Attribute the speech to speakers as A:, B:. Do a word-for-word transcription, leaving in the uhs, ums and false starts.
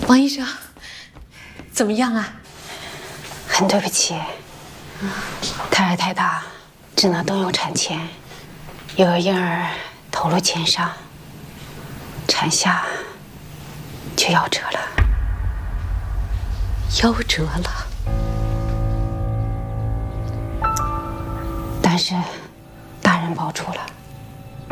A: 王医生，怎么样啊？
B: 很对不起，胎儿太大，只能动用产钳，又有婴儿头颅前伤，产下就夭折了。
A: 夭折了？
B: 但是大人保住了。